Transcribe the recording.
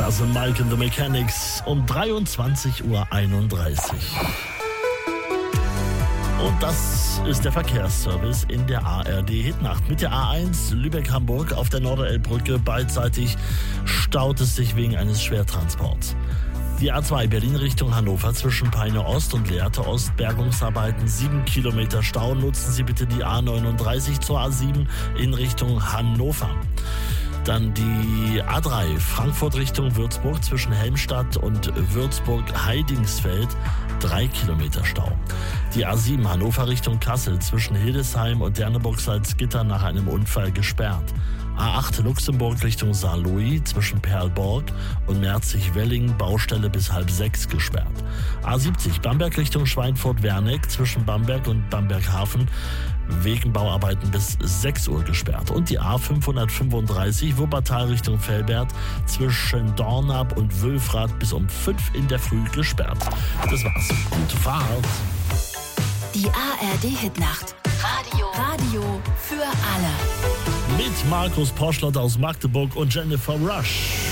Das sind Mike and the Mechanics um 23:31 Uhr. Und das ist der Verkehrsservice in der ARD-Hitnacht. Mit der A1 Lübeck-Hamburg auf der Norderelbbrücke beidseitig staut es sich wegen eines Schwertransports. Die A2 Berlin Richtung Hannover zwischen Peine Ost und Lehrte Ost, Bergungsarbeiten 7 Kilometer Stau. Nutzen Sie bitte die A39 zur A7 in Richtung Hannover. Dann die A3 Frankfurt Richtung Würzburg zwischen Helmstadt und Würzburg-Heidingsfeld 3 Kilometer Stau. Die A7 Hannover Richtung Kassel zwischen Hildesheim und Derneburg-Salzgitter nach einem Unfall gesperrt. A8 Luxemburg Richtung Saarlouis zwischen Perlborg und Merzig-Welling Baustelle bis 5:30 gesperrt. A70 Bamberg Richtung Schweinfurt-Werneck zwischen Bamberg und Bamberg-Hafen wegen Bauarbeiten bis 6 Uhr gesperrt. Und die A535 Wuppertal Richtung Velbert zwischen Dornap und Wülfrath bis um 5 in der Früh gesperrt. Das war's. Gute Fahrt. Die ARD-Hitnacht. Radio für alle. Mit Markus Poschlott aus Magdeburg und Jennifer Rush.